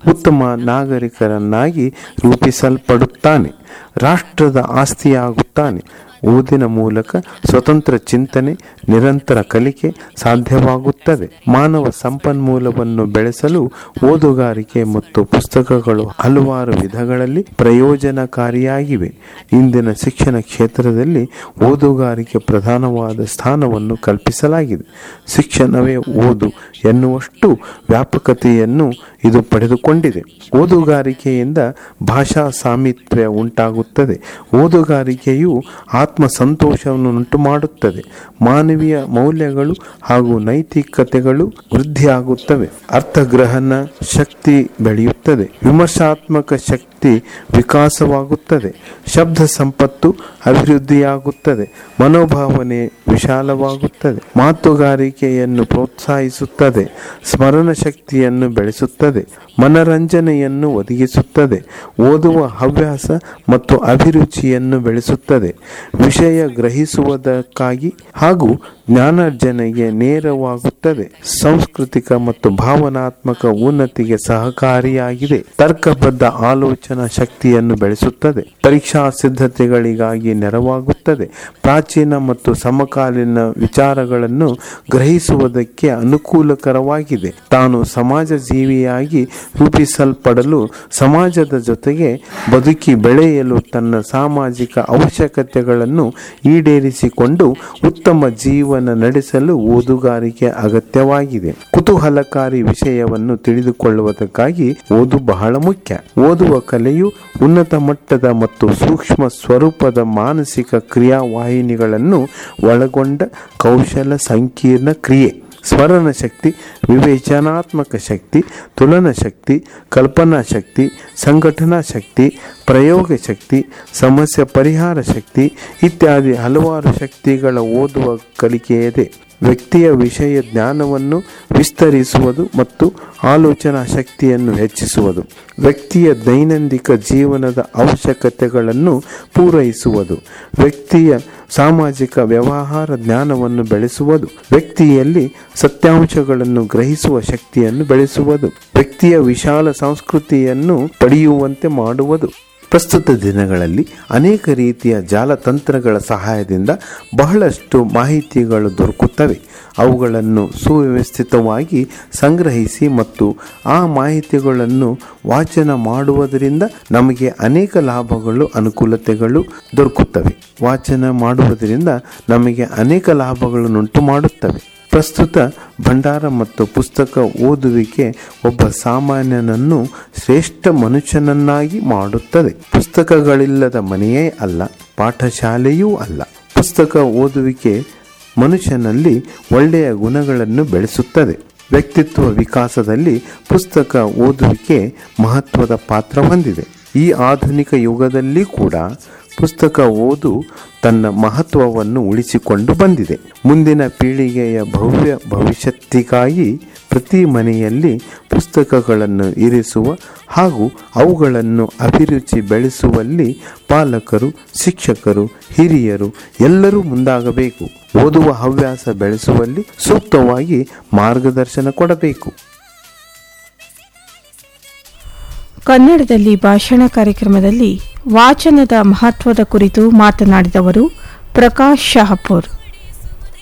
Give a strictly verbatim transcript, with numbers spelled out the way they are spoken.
ಉತ್ತಮ ನಾಗರಿಕರನ್ನಾಗಿ ರೂಪಿಸಲ್ಪಡುತ್ತಾನೆ, ರಾಷ್ಟ್ರದ ಆಸ್ತಿಯಾಗುತ್ತಾನೆ. ಓದಿನ ಮೂಲಕ ಸ್ವತಂತ್ರ ಚಿಂತನೆ, ನಿರಂತರ ಕಲಿಕೆ ಸಾಧ್ಯವಾಗುತ್ತದೆ. ಮಾನವ ಸಂಪನ್ಮೂಲವನ್ನು ಬೆಳೆಸಲು ಓದುಗಾರಿಕೆ ಮತ್ತು ಪುಸ್ತಕಗಳು ಹಲವಾರು ವಿಧಗಳಲ್ಲಿ ಪ್ರಯೋಜನಕಾರಿಯಾಗಿವೆ. ಇಂದಿನ ಶಿಕ್ಷಣ ಕ್ಷೇತ್ರದಲ್ಲಿ ಓದುಗಾರಿಕೆ ಪ್ರಧಾನವಾದ ಸ್ಥಾನವನ್ನು ಕಲ್ಪಿಸಲಾಗಿದೆ. ಶಿಕ್ಷಣವೇ ಓದು ಎನ್ನುವಷ್ಟು ವ್ಯಾಪಕತೆಯನ್ನು ಇದು ಪಡೆದುಕೊಂಡಿದೆ. ಓದುಗಾರಿಕೆಯಿಂದ ಭಾಷಾ ಸಾಮೀಪ್ಯ ಉಂಟಾಗುತ್ತದೆ. ಓದುಗಾರಿಕೆಯು ಆತ್ಮ ಸಂತೋಷವನ್ನು ಉಂಟು ಮಾಡುತ್ತದೆ. ಮಾನವೀಯ ಮೌಲ್ಯಗಳು ಹಾಗೂ ನೈತಿಕತೆಗಳು ವೃದ್ಧಿಯಾಗುತ್ತವೆ. ಅರ್ಥಗ್ರಹಣ ಶಕ್ತಿ ಬೆಳೆಯುತ್ತದೆ. ವಿಮರ್ಶಾತ್ಮಕ ಶಕ್ತಿ ವಿಕಾಸವಾಗುತ್ತದೆ. ಶಬ್ದ ಸಂಪತ್ತು ಅಭಿವೃದ್ಧಿಯಾಗುತ್ತದೆ. ಮನೋಭಾವನೆ ವಿಶಾಲವಾಗುತ್ತದೆ. ಮಾತುಗಾರಿಕೆಯನ್ನು ಪ್ರೋತ್ಸಾಹಿಸುತ್ತದೆ. ಸ್ಮರಣ ಶಕ್ತಿಯನ್ನು ಬೆಳೆಸುತ್ತದೆ. ಮನರಂಜನೆಯನ್ನು ಒದಗಿಸುತ್ತದೆ. ಓದುವ ಹವ್ಯಾಸ ಮತ್ತು ಅಭಿರುಚಿಯನ್ನು ಬೆಳೆಸುತ್ತದೆ. ವಿಷಯ ಗ್ರಹಿಸುವುದಕ್ಕಾಗಿ ಹಾಗೂ ಜ್ಞಾನಾರ್ಜನೆಗೆ ನೇರವಾಗುತ್ತದೆ. ಸಾಂಸ್ಕೃತಿಕ ಮತ್ತು ಭಾವನಾತ್ಮಕ ಉನ್ನತಿಗೆ ಸಹಕಾರಿಯಾಗಿದೆ. ತರ್ಕಬದ್ಧ ಆಲೋಚನಾ ಶಕ್ತಿಯನ್ನು ಬೆಳೆಸುತ್ತದೆ. ಪರೀಕ್ಷಾ ಸಿದ್ಧತೆಗಳಿಗಾಗಿ ನೆರವಾಗುತ್ತದೆ. ಪ್ರಾಚೀನ ಮತ್ತು ಸಮಕಾಲೀನ ವಿಚಾರಗಳನ್ನು ಗ್ರಹಿಸುವುದಕ್ಕೆ ಅನುಕೂಲಕರವಾಗಿದೆ. ತಾನು ಸಮಾಜ ಜೀವಿಯಾಗಿ ರೂಪಿಸಲ್ಪಡಲು, ಸಮಾಜದ ಜೊತೆಗೆ ಬದುಕಿ ಬೆಳೆಯಲು, ತನ್ನ ಸಾಮಾಜಿಕ ಅವಶ್ಯಕತೆಗಳನ್ನು ಈಡೇರಿಸಿಕೊಂಡು ಉತ್ತಮ ಜೀವನ ನಡೆಸಲು ಓದುಗಾರಿಕೆ ಅಗತ್ಯವಾಗಿದೆ. ಕುತೂಹಲಕಾರಿ ವಿಷಯವನ್ನು ತಿಳಿದುಕೊಳ್ಳುವುದಕ್ಕಾಗಿ ಓದು ಬಹಳ ಮುಖ್ಯ. ಓದುವ ಕಲೆಯು ಉನ್ನತ ಮಟ್ಟದ ಮತ್ತು ಸೂಕ್ಷ್ಮ ಸ್ವರೂಪದ ಮಾನಸಿಕ ಕ್ರಿಯಾವಾಹಿನಿಗಳನ್ನು ಒಳಗೊಂಡ ಕೌಶಲ ಸಂಕೀರ್ಣ ಕ್ರಿಯೆ. ಸ್ಮರಣ ಶಕ್ತಿ, ವಿವೇಚನಾತ್ಮಕ ಶಕ್ತಿ, ತುಲನ ಶಕ್ತಿ, ಕಲ್ಪನಾ ಶಕ್ತಿ, ಸಂಘಟನಾ ಶಕ್ತಿ, ಪ್ರಯೋಗ ಶಕ್ತಿ, ಸಮಸ್ಯೆ ಪರಿಹಾರ ಶಕ್ತಿ ಇತ್ಯಾದಿ ಹಲವಾರು ಶಕ್ತಿಗಳ ಓದುವ ಕಲಿಕೆಯಿದೆ. ವ್ಯಕ್ತಿಯ ವಿಷಯ ಜ್ಞಾನವನ್ನು ವಿಸ್ತರಿಸುವುದು ಮತ್ತು ಆಲೋಚನಾ ಶಕ್ತಿಯನ್ನು ಹೆಚ್ಚಿಸುವುದು. ವ್ಯಕ್ತಿಯ ದೈನಂದಿಕ ಜೀವನದ ಅವಶ್ಯಕತೆಗಳನ್ನು ಪೂರೈಸುವುದು. ವ್ಯಕ್ತಿಯ ಸಾಮಾಜಿಕ ವ್ಯವಹಾರ ಜ್ಞಾನವನ್ನು ಬೆಳೆಸುವುದು. ವ್ಯಕ್ತಿಯಲ್ಲಿ ಸತ್ಯಾಂಶಗಳನ್ನು ಗ್ರಹಿಸುವ ಶಕ್ತಿಯನ್ನು ಬೆಳೆಸುವುದು. ವ್ಯಕ್ತಿಯ ವಿಶಾಲ ಸಂಸ್ಕೃತಿಯನ್ನು ಪಡೆಯುವಂತೆ ಮಾಡುವುದು. ಪ್ರಸ್ತುತ ದಿನಗಳಲ್ಲಿ ಅನೇಕ ರೀತಿಯ ಜಾಲತಂತ್ರಗಳ ಸಹಾಯದಿಂದ ಬಹಳಷ್ಟು ಮಾಹಿತಿಗಳು ದೊರಕುತ್ತವೆ. ಅವುಗಳನ್ನು ಸುವ್ಯವಸ್ಥಿತವಾಗಿ ಸಂಗ್ರಹಿಸಿ ಮತ್ತು ಆ ಮಾಹಿತಿಗಳನ್ನು ವಾಚನ ಮಾಡುವುದರಿಂದ ನಮಗೆ ಅನೇಕ ಲಾಭಗಳು, ಅನುಕೂಲತೆಗಳು ದೊರಕುತ್ತವೆ. ವಾಚನ ಮಾಡುವುದರಿಂದ ನಮಗೆ ಅನೇಕ ಲಾಭಗಳನ್ನುಂಟು ಮಾಡುತ್ತವೆ. ಪ್ರಸ್ತುತ ಭಂಡಾರ ಮತ್ತು ಪುಸ್ತಕ ಓದುವಿಕೆ ಒಬ್ಬ ಸಾಮಾನ್ಯನನ್ನು ಶ್ರೇಷ್ಠ ಮನುಷ್ಯನನ್ನಾಗಿ ಮಾಡುತ್ತದೆ. ಪುಸ್ತಕಗಳಿಲ್ಲದ ಮನೆಯೇ ಅಲ್ಲ, ಪಾಠಶಾಲೆಯೂ ಅಲ್ಲ. ಪುಸ್ತಕ ಓದುವಿಕೆ ಮನುಷ್ಯನಲ್ಲಿ ಒಳ್ಳೆಯ ಗುಣಗಳನ್ನು ಬೆಳೆಸುತ್ತದೆ. ವ್ಯಕ್ತಿತ್ವ ವಿಕಾಸದಲ್ಲಿ ಪುಸ್ತಕ ಓದುವಿಕೆ ಮಹತ್ವದ ಪಾತ್ರ ಹೊಂದಿದೆ. ಈ ಆಧುನಿಕ ಯುಗದಲ್ಲಿ ಕೂಡ ಪುಸ್ತಕ ಓದು ತನ್ನ ಮಹತ್ವವನ್ನು ಉಳಿಸಿಕೊಂಡು ಬಂದಿದೆ. ಮುಂದಿನ ಪೀಳಿಗೆಯ ಭವ್ಯ ಭವಿಷ್ಯತ್ತಿಗಾಗಿ ಪ್ರತಿ ಮನೆಯಲ್ಲಿ ಪುಸ್ತಕಗಳನ್ನು ಇರಿಸುವ ಹಾಗೂ ಅವುಗಳನ್ನು ಅಭಿರುಚಿ ಬೆಳೆಸುವಲ್ಲಿ ಪಾಲಕರು, ಶಿಕ್ಷಕರು, ಹಿರಿಯರು ಎಲ್ಲರೂ ಮುಂದಾಗಬೇಕು. ಓದುವ ಹವ್ಯಾಸ ಬೆಳೆಸುವಲ್ಲಿ ಸೂಕ್ತವಾಗಿ ಮಾರ್ಗದರ್ಶನ ಕೊಡಬೇಕು. ಕನ್ನಡದಲ್ಲಿ ಭಾಷಣ ಕಾರ್ಯಕ್ರಮದಲ್ಲಿ ವಾಚನದ ಮಹತ್ವದ ಕುರಿತು ಮಾತನಾಡಿದವರು ಪ್ರಕಾಶ್ ಶಹಾಪುರ್.